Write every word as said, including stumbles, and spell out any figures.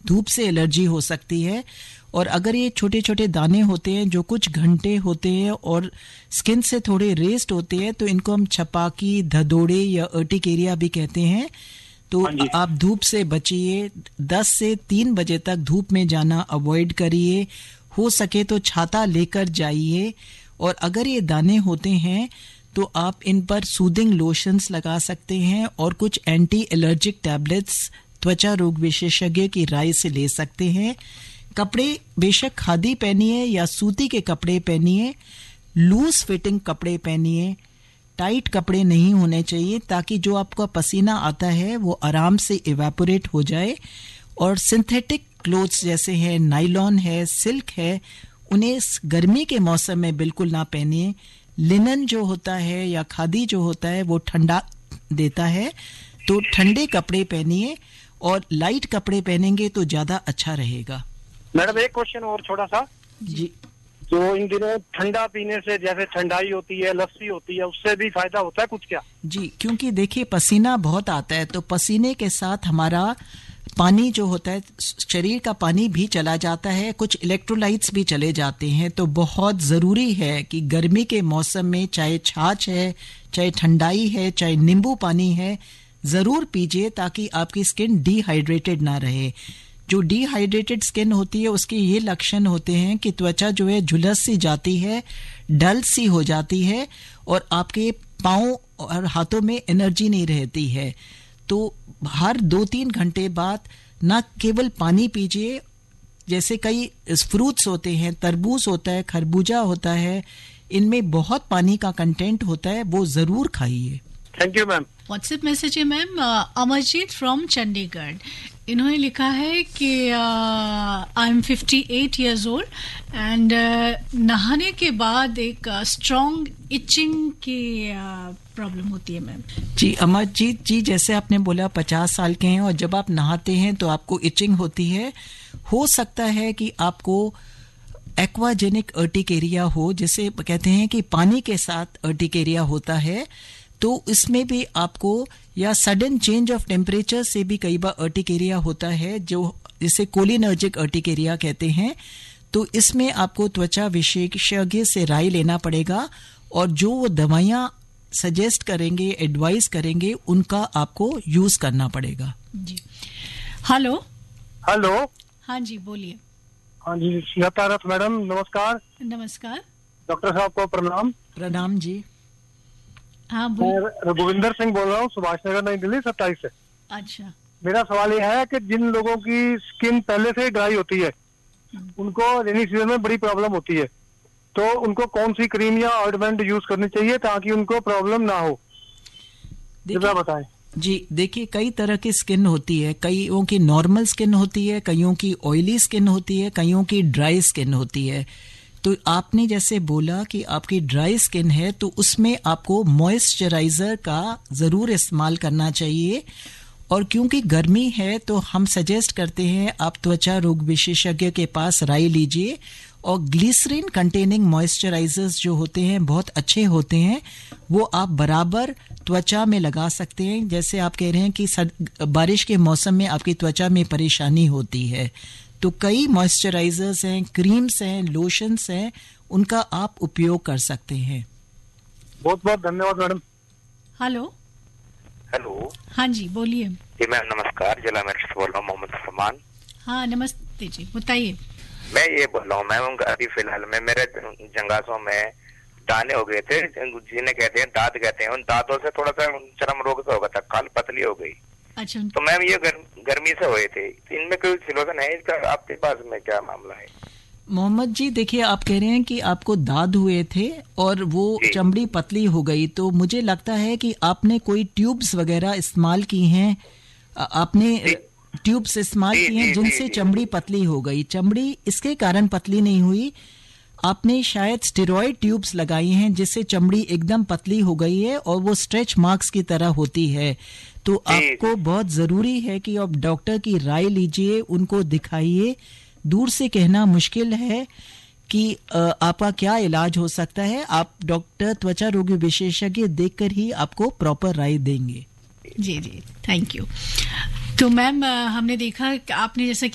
धूप से एलर्जी हो सकती है। और अगर ये छोटे छोटे दाने होते हैं जो कुछ घंटे होते हैं और स्किन से थोड़े रेस्ट होते हैं, तो इनको हम छपाकी, धदोड़े या अर्टिकेरिया भी कहते हैं। तो आप धूप से बचिए, दस से तीन बजे तक धूप में जाना अवॉइड करिए, हो सके तो छाता लेकर जाइए। और अगर ये दाने होते हैं तो आप इन पर सूदिंग लोशंस लगा सकते हैं और कुछ एंटी एलर्जिक टैबलेट्स त्वचा रोग विशेषज्ञ की राय से ले सकते हैं। कपड़े बेशक खादी पहनिए या सूती के कपड़े पहनिए, लूज फिटिंग कपड़े पहनिए, टाइट कपड़े नहीं होने चाहिए ताकि जो आपका पसीना आता है वो आराम से इवेपोरेट हो जाए। और सिंथेटिक क्लोथ्स जैसे है, नायलॉन है, सिल्क है, उन्हें गर्मी के मौसम में बिल्कुल ना पहनिए। लिनन जो होता है या खादी जो होता है वो ठंडा देता है, तो ठंडे कपड़े पहनिए और लाइट कपड़े पहनेंगे तो ज्यादा अच्छा रहेगा। मैडम एक क्वेश्चन और छोटा सा जी, तो इन दिनों ठंडा पीने से जैसे ठंडाई होती है, लस्सी होती है, उससे भी फायदा होता है कुछ क्या? जी, क्योंकि देखिए पसीना बहुत आता है, तो पसीने के साथ हमारा पानी जो होता है, शरीर का पानी भी चला जाता है, कुछ इलेक्ट्रोलाइट्स भी चले जाते हैं। तो बहुत ज़रूरी है कि गर्मी के मौसम में चाहे छाछ है, चाहे ठंडाई है, चाहे नींबू पानी है, ज़रूर पीजिए ताकि आपकी स्किन डिहाइड्रेटेड ना रहे। जो डिहाइड्रेटेड स्किन होती है उसके ये लक्षण होते हैं कि त्वचा जो है झुलस सी जाती है, डल सी हो जाती है और आपके पाँव और हाथों में एनर्जी नहीं रहती है। तो हर दो तीन घंटे बाद ना केवल पानी पीजिए, जैसे कई फ्रूट्स होते हैं, तरबूज होता है, खरबूजा होता है, इनमें बहुत पानी का कंटेंट होता है, वो जरूर खाइए। Thank you ma'am. WhatsApp message है मैम, अमरजीत फ्रॉम चंडीगढ़। इन्होंने लिखा है कि I am fifty eight years old and नहाने के बाद एक स्ट्रॉन्ग इचिंग की प्रॉब्लम होती है मैम। जी अमरजीत जी, जैसे आपने बोला पचास साल के हैं और जब आप नहाते हैं तो आपको इचिंग होती है। हो सकता है कि आपको एक्वाजेनिक अर्टिकेरिया हो, जिसे कहते हैं कि पानी के साथ अर्टिकेरिया होता है। तो इसमें भी आपको, या सडन चेंज ऑफ टेम्परेचर से भी कई बार अर्टिकेरिया होता है, जो जिसे कोलिनर्जिक अर्टिकेरिया कहते हैं। तो इसमें आपको त्वचा विशेषज्ञ से राय लेना पड़ेगा और जो वो दवाइयाँ सजेस्ट करेंगे, एडवाइस करेंगे, उनका आपको यूज करना पड़ेगा। जी, हेलो हेलो, हाँ जी बोलिए। हाँ जी, यथारथ मैडम नमस्कार। नमस्कार डॉक्टर साहब को प्रणाम। प्रणाम जी। हाँ मैं रघुविंदर सिंह बोल रहा हूँ, सुभाष नगर नई दिल्ली सत्ताईस से। अच्छा, मेरा सवाल यह है कि जिन लोगों की स्किन पहले से ही ड्राई होती है, उनको रेनी सीजन में बड़ी प्रॉब्लम होती है, तो उनको कौन सी क्रीम या ऑइंटमेंट यूज करनी चाहिए ताकि उनको प्रॉब्लम ना हो, कृपया बताएं। जी देखिए, कई तरह की स्किन होती है, कईयों की नॉर्मल स्किन होती है, कईयों की ऑयली स्किन होती है, कईयों की ड्राई स्किन होती है। तो आपने जैसे बोला कि आपकी ड्राई स्किन है, तो उसमें आपको मॉइस्चराइजर का ज़रूर इस्तेमाल करना चाहिए। और क्योंकि गर्मी है तो हम सजेस्ट करते हैं आप त्वचा रोग विशेषज्ञ के पास राय लीजिए। और ग्लिसरीन कंटेनिंग मॉइस्चराइजर्स जो होते हैं बहुत अच्छे होते हैं, वो आप बराबर त्वचा में लगा सकते हैं। जैसे आप कह रहे हैं कि बारिश के मौसम में आपकी त्वचा में परेशानी होती है, तो कई मॉइस्चराइजर्स हैं, क्रीम्स हैं, लोशंस हैं, उनका आप उपयोग कर सकते हैं। बहुत बहुत धन्यवाद मैडम। हेलो हेलो, हाँ जी बोलिए। जी मैम नमस्कार, जिला मेरठ से बोल रहा हूँ, मोहम्मद फरमान। हाँ नमस्ते जी, बताइए। मैं ये बोल रहा हूँ मैम, अभी फिलहाल में मेरे जंगासों में दाने हो गए थे, जिन्हें कहते हैं दांत कहते हैं, उन दांतों से थोड़ा सा चर्म रोग सा हो गया था, खाल पतली हो गई। अच्छा, तो मैम ये गर, गर्मी से हुए थे, इनमें कोई सलूशन है इसका? आपके पास में क्या मामला है? मोहम्मद जी देखिए, आप कह रहे हैं कि आपको दाद हुए थे और वो चमड़ी पतली हो गई, तो मुझे लगता है कि आपने कोई ट्यूब्स वगैरह इस्तेमाल की हैं, आपने ट्यूब्स इस्तेमाल की हैं जिनसे चमड़ी पतली हो गई। चमड़ी इसके कारण पतली नहीं हुई, आपने शायद स्टेरॉइड ट्यूब्स लगाई हैं जिससे चमड़ी एकदम पतली हो गई है और वो स्ट्रेच मार्क्स की तरह होती है। तो आपको बहुत जरूरी है कि आप डॉक्टर की राय लीजिए, उनको दिखाइए। दूर से कहना मुश्किल है कि आपका क्या इलाज हो सकता है, आप डॉक्टर त्वचा रोग विशेषज्ञ देखकर ही आपको प्रॉपर राय देंगे। जी जी, थैंक यू। तो मैम हमने देखा आपने जैसा कि